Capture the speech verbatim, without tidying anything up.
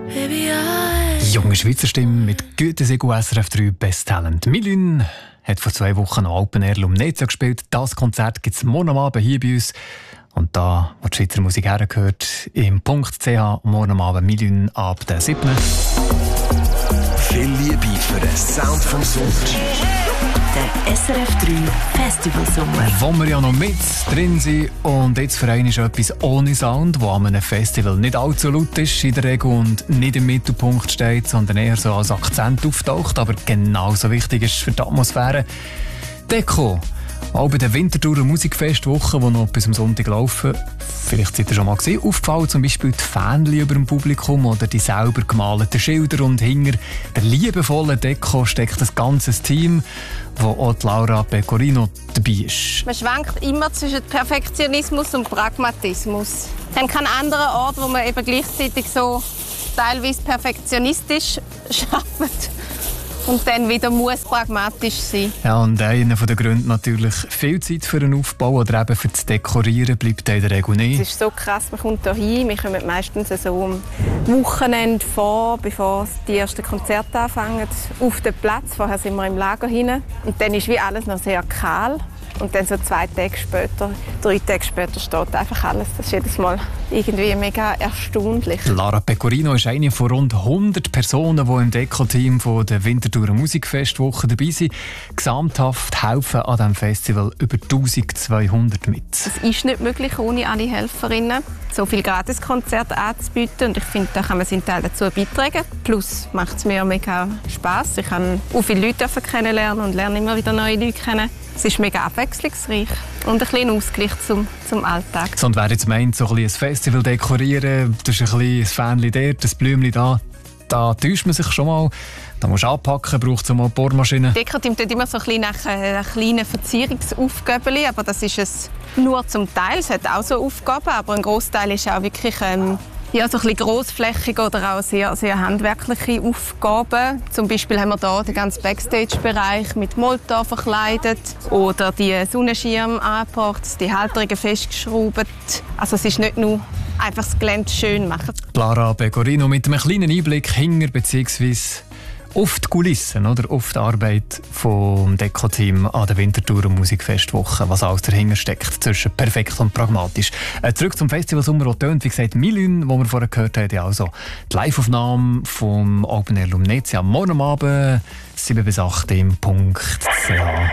Junge Schweizer Stimme mit Gütesiegel S R F drei Best Talent. Milün hat vor zwei Wochen noch Open Air Lumnezia gespielt. Das Konzert gibt es morgen Abend hier bei uns. Und da, wo die Schweizer Musik hergehört, im Punkt C H morgen Abend Milün ab der siebten Viel Liebe für den Sound vom Sommer. Der S R F drei Festival Sommer. Wo wir ja noch mit drin sind. Und jetzt für einen ist etwas ohne Sound, wo an einem Festival nicht allzu laut ist in der Regel und nicht im Mittelpunkt steht, sondern eher so als Akzent auftaucht, aber genauso wichtig ist für die Atmosphäre. Deko. Auch bei der Winterthurer Musikfestwoche, die noch bis am Sonntag laufen, vielleicht seid ihr schon mal gesehen, aufgefallen zum Beispiel die Fähnchen über dem Publikum oder die selber gemalten Schilder und hinter der liebevollen Deko steckt ein ganzes Team, wo auch die Laura Pecorino dabei ist. Man schwankt immer zwischen Perfektionismus und Pragmatismus. Wir haben keinen anderen Ort, wo man eben gleichzeitig so teilweise perfektionistisch arbeitet. Und dann wieder muss pragmatisch sein. Ja, und einer der Gründe natürlich, viel Zeit für den Aufbau oder eben für das Dekorieren bleibt in der Regel nicht. Es ist so krass, man kommt hier hin, wir kommen meistens so am Wochenende vor, bevor die ersten Konzerte anfangen, auf den Platz. Vorher sind wir im Lager hinein. Und dann ist wie alles noch sehr kahl. Und dann so zwei Tage später, drei Tage später steht einfach alles. Das ist jedes Mal irgendwie mega erstaunlich. Laura Pecorino ist eine von rund hundert Personen, die im Deko-Team der Winterthurer Musikfestwoche dabei sind. Gesamthaft helfen an diesem Festival über eintausendzweihundert mit. Es ist nicht möglich, ohne alle Helferinnen so viele Gratiskonzerte anzubieten. Und ich finde, da kann man seinen Teil dazu beitragen. Plus macht es mir mega Spass. Ich kann auch viele Leute kennenlernen und lerne immer wieder neue Leute kennen. Es ist mega abwechslungsreich und ein bisschen Ausgleich zum, zum Alltag. So, und wer jetzt meint, so ein, ein Festival dekorieren, das ist ein, ein Fähnchen dort, ein Blümchen da, da täuscht man sich schon mal. Da musst du anpacken, braucht es mal eine Bohrmaschine. Das Deko-Team tut immer so ein bisschen nach einer kleinen Verzierungsaufgaben, aber das ist es nur zum Teil. Es hat auch so Aufgaben, aber ein Großteil ist auch wirklich ähm, ja, so ein bisschen grossflächig oder auch sehr, sehr handwerkliche Aufgaben. Zum Beispiel haben wir hier den ganzen Backstage-Bereich mit Molton verkleidet oder die Sonnenschirme angebracht, die Halterungen festgeschraubt. Also es ist nicht nur einfach das Gelände schön machen. Laura Pecorino mit einem kleinen Einblick hinter bzw. auf die Kulissen, oder? Auf die Arbeit vom Deko-Team an der Winterthurer Musikfestwoche, was alles dahinter steckt, zwischen perfekt und pragmatisch. Äh, zurück zum Festival Sommer, das tönt, wie gesagt, Milün, wo wir vorher gehört haben, ja, also die Live-Aufnahme vom Open Air Lumnezia morgen Abend sieben bis acht im Punkt C H.